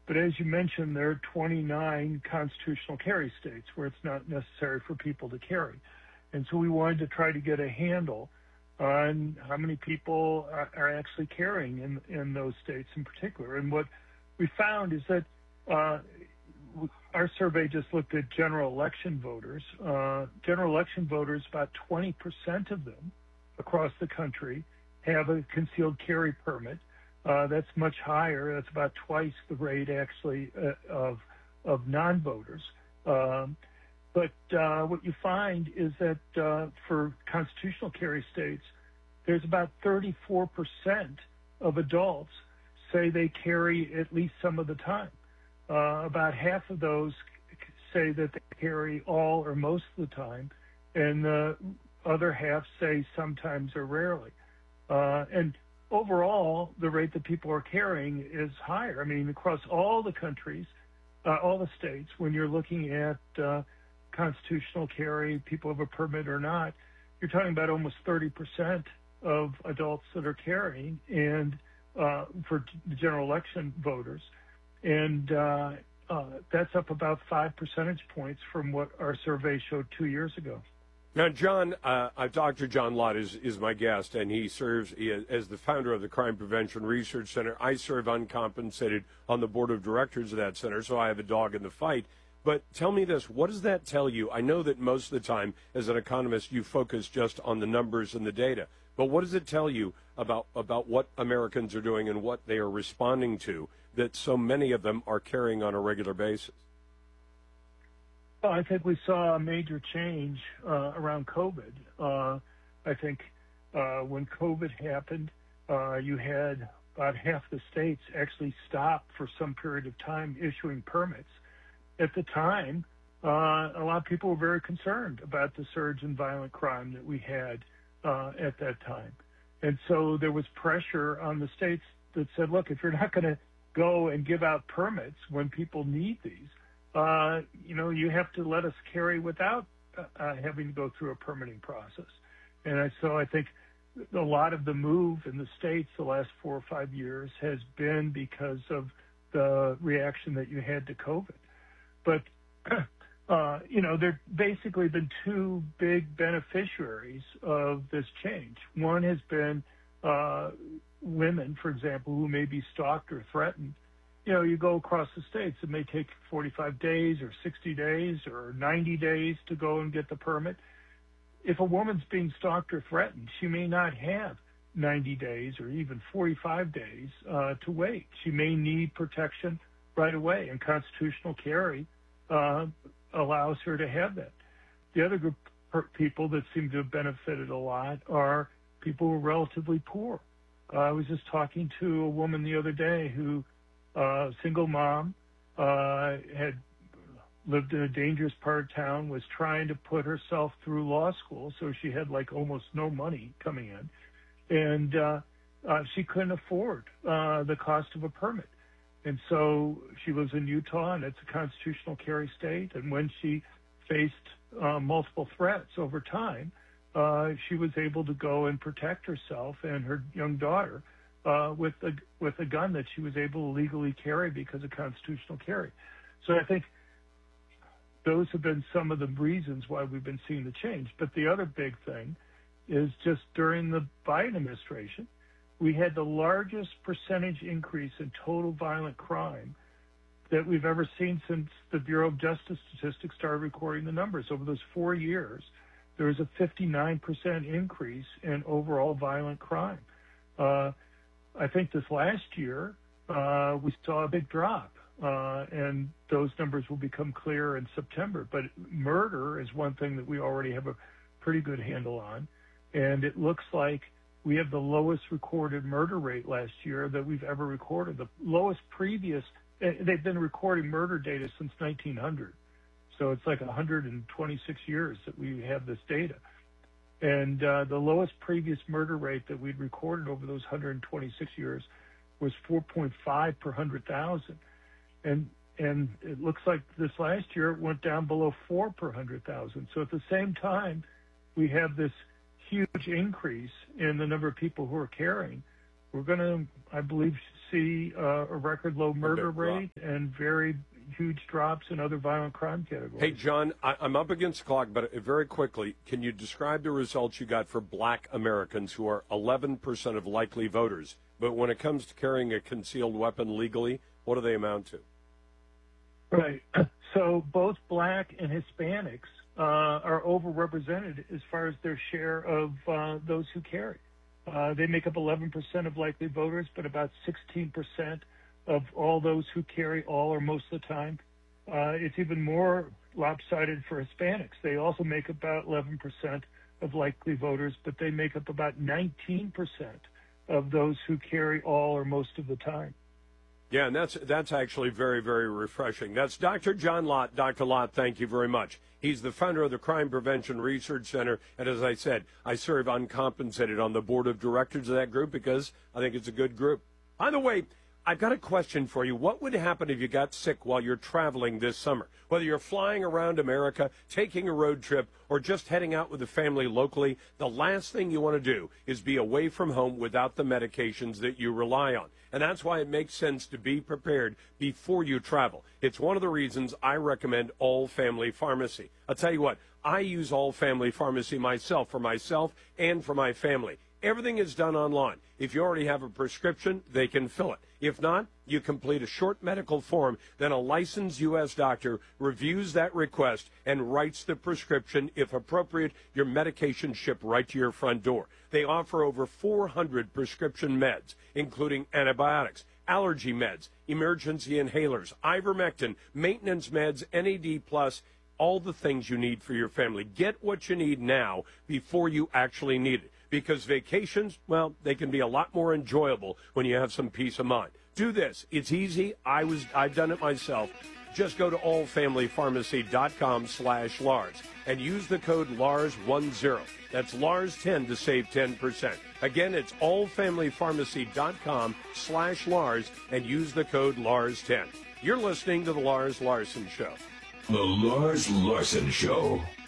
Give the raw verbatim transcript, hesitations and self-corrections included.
But as you mentioned, there are twenty-nine constitutional carry states where it's not necessary for people to carry. And so we wanted to try to get a handle on how many people are, are actually carrying in, in those states in particular. And what we found is that uh, our survey just looked at general election voters. Uh, general election voters, about twenty percent of them across the country have a concealed carry permit. Uh, that's much higher. That's about twice the rate, actually, uh, of of non-voters. Um, but uh, what you find is that uh, for constitutional carry states, there's about thirty-four percent of adults say they carry at least some of the time. Uh, about half of those say that they carry all or most of the time, and the other half say sometimes or rarely. Uh, and overall, the rate that people are carrying is higher. I mean, across all the countries, uh, all the states, when you're looking at uh, constitutional carry, people have a permit or not, you're talking about almost thirty percent of adults that are carrying, and uh, for the general election voters. And uh, uh, that's up about five percentage points from what our survey showed two years ago. Now, John, uh, Doctor John Lott is, is my guest, and he serves as the founder of the Crime Prevention Research Center. I serve uncompensated on the board of directors of that center, so I have a dog in the fight. But tell me this, what does that tell you? I know that most of the time, as an economist, you focus just on the numbers and the data. But what does it tell you about, about what Americans are doing and what they are responding to, that so many of them are carrying on a regular basis? Well, I think we saw a major change uh, around COVID. Uh, I think uh, when COVID happened, uh, you had about half the states actually stop for some period of time issuing permits. At the time, uh, a lot of people were very concerned about the surge in violent crime that we had uh, at that time. And so there was pressure on the states that said, look, if you're not going to go and give out permits when people need these, Uh, you know, you have to let us carry without uh, having to go through a permitting process. And I, so I think a lot of the move in the states the last four or five years has been because of the reaction that you had to COVID. But, uh, you know, there have basically been two big beneficiaries of this change. One has been uh, women, for example, who may be stalked or threatened. You know, you go across the states, it may take forty-five days or sixty days or ninety days to go and get the permit. If a woman's being stalked or threatened, she may not have ninety days or even forty-five days uh, to wait. She may need protection right away, and constitutional carry uh, allows her to have that. The other group of people that seem to have benefited a lot are people who are relatively poor. Uh, I was just talking to a woman the other day who Uh, single mom, uh, had lived in a dangerous part of town, was trying to put herself through law school, so she had like almost no money coming in. And uh, uh, she couldn't afford uh, the cost of a permit. And so she lives in Utah, and it's a constitutional carry state. And when she faced uh, multiple threats over time, uh, she was able to go and protect herself and her young daughter Uh, with a with a gun that she was able to legally carry because of constitutional carry. So I think those have been some of the reasons why we've been seeing the change. But the other big thing is just during the Biden administration, we had the largest percentage increase in total violent crime that we've ever seen since the Bureau of Justice Statistics started recording the numbers. Over those four years, there was a fifty-nine percent increase in overall violent crime. Uh, I think this last year, uh, we saw a big drop, uh, and those numbers will become clear in September. But murder is one thing that we already have a pretty good handle on, and it looks like we have the lowest recorded murder rate last year that we've ever recorded. The lowest previous, they've been recording murder data since nineteen hundred, so it's like one hundred twenty-six years that we have this data. And uh, the lowest previous murder rate that we'd recorded over those one hundred twenty-six years was four point five per one hundred thousand. And and it looks like this last year it went down below four per one hundred thousand. So at the same time, we have this huge increase in the number of people who are carrying. We're going to, I believe, see uh, a record low murder Okay, rate and very huge drops in other violent crime categories. Hey, John, I, I'm up against the clock, but very quickly, can you describe the results you got for black Americans who are eleven percent of likely voters? But when it comes to carrying a concealed weapon legally, what do they amount to? Right. So both black and Hispanics uh, are overrepresented as far as their share of uh, those who carry. Uh, they make up eleven percent of likely voters, but about sixteen percent of all those who carry all or most of the time. Uh, it's even more lopsided for Hispanics. They also make about eleven percent of likely voters, but they make up about nineteen percent of those who carry all or most of the time. Yeah, and that's that's actually very, very refreshing. That's Doctor John Lott. Doctor Lott, thank you very much. He's the founder of the Crime Prevention Research Center, and as I said, I serve uncompensated on the board of directors of that group because I think it's a good group. By the way, I've got a question for you. What would happen if you got sick while you're traveling this summer? Whether you're flying around America, taking a road trip, or just heading out with the family locally, the last thing you want to do is be away from home without the medications that you rely on. And that's why it makes sense to be prepared before you travel. It's one of the reasons I recommend All Family Pharmacy. I'll tell you what, I use All Family Pharmacy myself, for myself and for my family. Everything is done online. If you already have a prescription, they can fill it. If not, you complete a short medical form, then a licensed U S doctor reviews that request and writes the prescription. If appropriate, your medication shipped right to your front door. They offer over four hundred prescription meds, including antibiotics, allergy meds, emergency inhalers, ivermectin, maintenance meds, N A D plus, all the things you need for your family. Get what you need now before you actually need it. Because vacations, well, they can be a lot more enjoyable when you have some peace of mind. Do this. It's easy. I was, I've done it myself. Just go to allfamilypharmacy.com slash Lars and use the code Lars ten. That's Lars ten to save ten percent. Again, it's allfamilypharmacy.com slash Lars and use the code Lars ten. You're listening to The Lars Larson Show. The Lars Larson Show.